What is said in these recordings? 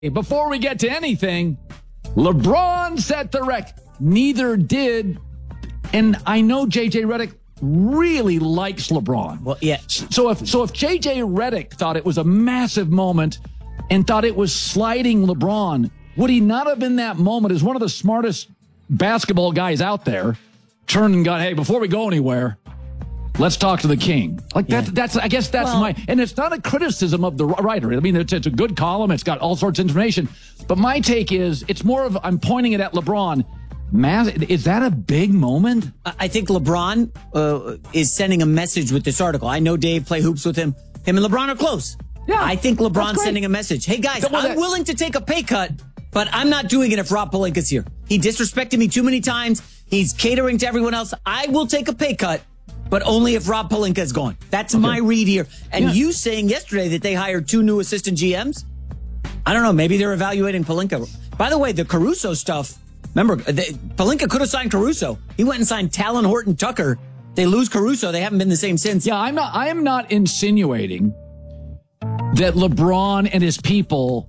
Before we get to anything, LeBron set the record. Neither did, and I know J.J. Redick really likes LeBron. Well, yeah. So if J.J. Redick thought it was a massive moment and thought it was sliding LeBron, would he not have in that moment, as one of the smartest basketball guys out there, turned and got, hey, before we go anywhere, let's talk to the king. Like that's I guess that's and it's not a criticism of the writer. I mean, it's a good column. It's got all sorts of information. But my take is, it's more of, I'm pointing it at LeBron. Is that a big moment? I think LeBron is sending a message with this article. I know Dave, play hoops with him. Him and LeBron are close. Yeah, I think LeBron's sending a message. Hey, guys, I'm willing to take a pay cut, but I'm not doing it if Rob Pelinka's here. He disrespected me too many times. He's catering to everyone else. I will take a pay cut, but only if Rob Pelinka is gone. That's my read here. And you saying yesterday that they hired 2 new assistant GMs? I don't know. Maybe they're evaluating Pelinka. By the way, the Caruso stuff, remember, Pelinka could have signed Caruso. He went and signed Talon Horton Tucker. They lose Caruso. They haven't been the same since. Yeah, I am not insinuating that LeBron and his people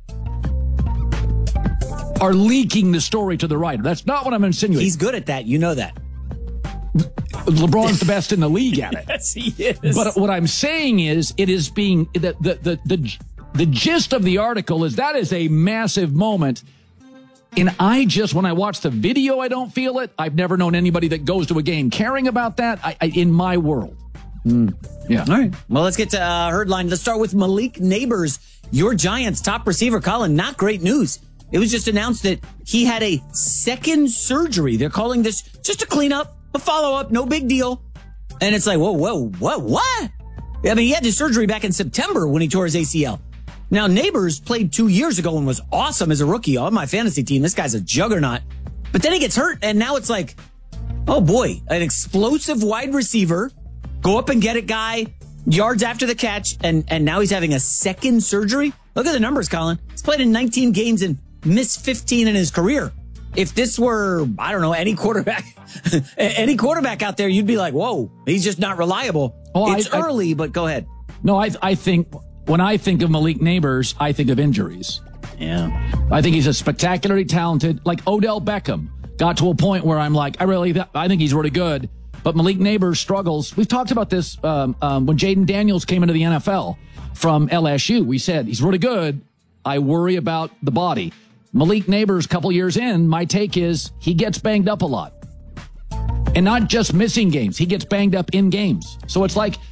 are leaking the story to the writer. That's not what I'm insinuating. He's good at that. You know that. LeBron's the best in the league at it. Yes, he is. But what I'm saying is, it is being the gist of the article is that is a massive moment. And when I watch the video, I don't feel it. I've never known anybody that goes to a game caring about that in my world. Yeah. All right. Well, let's get to Herdline. Let's start with Malik Neighbors, your Giants' top receiver. Colin, not great news. It was just announced that he had a second surgery. They're calling this just a cleanup, a follow-up, no big deal. And it's like, whoa, what? I mean, he had his surgery back in September when he tore his ACL. Now, Neighbors played 2 years ago and was awesome as a rookie on my fantasy team. This guy's a juggernaut. But then he gets hurt, and now it's like, oh boy, an explosive wide receiver, go up and get a guy yards after the catch, and now he's having a second surgery? Look at the numbers, Colin. He's played in 19 games and missed 15 in his career. If this were, I don't know, any quarterback out there, you'd be like, whoa, he's just not reliable. It's early, but go ahead. No, I think when I think of Malik Neighbors, I think of injuries. Yeah. I think he's a spectacularly talented, like Odell Beckham got to a point where I'm like, I think he's really good. But Malik Neighbors struggles. We've talked about this when Jaden Daniels came into the NFL from LSU. We said, he's really good. I worry about the body. Malik Neighbors, a couple years in, my take is he gets banged up a lot. And not just missing games. He gets banged up in games. So it's like,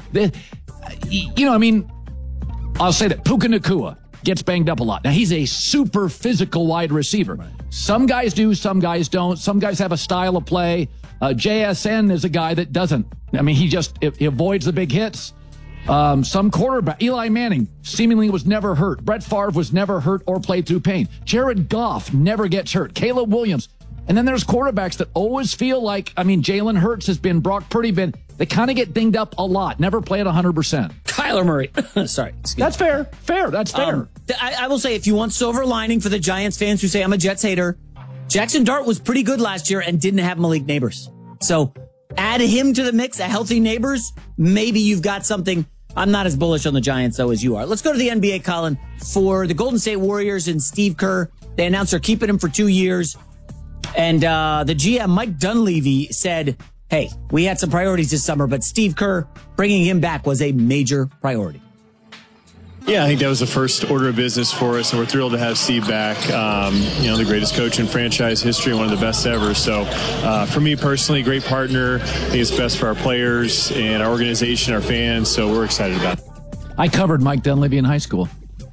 I'll say that Puka Nacua gets banged up a lot. Now, he's a super physical wide receiver. Right. Some guys do, some guys don't. Some guys have a style of play. JSN is a guy that doesn't. I mean, he avoids the big hits. Some quarterback, Eli Manning, seemingly was never hurt. Brett Favre was never hurt or played through pain. Jared Goff never gets hurt. Caleb Williams. And then there's quarterbacks that always feel like, Jalen Hurts has been, Brock Purdy been, they kind of get dinged up a lot, never play at 100%. Kyler Murray. Sorry. That's fair. That's fair. I will say, if you want silver lining for the Giants fans who say I'm a Jets hater, Jackson Dart was pretty good last year and didn't have Malik Neighbors. So add him to the mix, a healthy Neighbors, maybe you've got something. I'm not as bullish on the Giants, though, as you are. Let's go to the NBA, Colin. For the Golden State Warriors and Steve Kerr, they announced they're keeping him for 2 years. And the GM, Mike Dunleavy, said, hey, we had some priorities this summer, but Steve Kerr, bringing him back was a major priority. Yeah, I think that was the first order of business for us, and we're thrilled to have Steve back. The greatest coach in franchise history, one of the best ever. So for me personally, great partner. I think it's best for our players and our organization, our fans, so we're excited about it. I covered Mike Dunleavy in high school.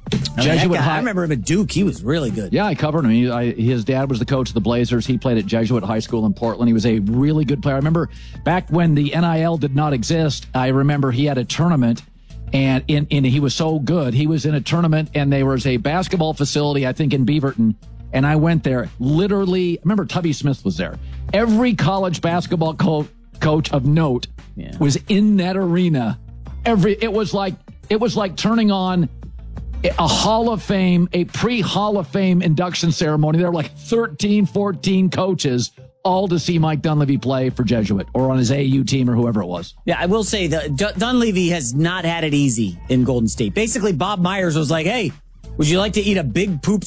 I remember him at Duke. He was really good. Yeah, I covered him. His dad was the coach of the Blazers. He played at Jesuit High School in Portland. He was a really good player. I remember back when the NIL did not exist, I remember he had a tournament, and he was so good. He was in a tournament, and there was a basketball facility, I think, in Beaverton, and I went there. Literally, I remember Tubby Smith was there. Every college basketball coach of note was in that arena. It was like turning on a Hall of Fame, a pre-Hall of Fame induction ceremony. There were like 13, 14 coaches, all to see Mike Dunleavy play for Jesuit or on his AU team or whoever it was. Yeah, I will say that Dunleavy has not had it easy in Golden State. Basically, Bob Myers was like, hey, Would you like to eat a big poop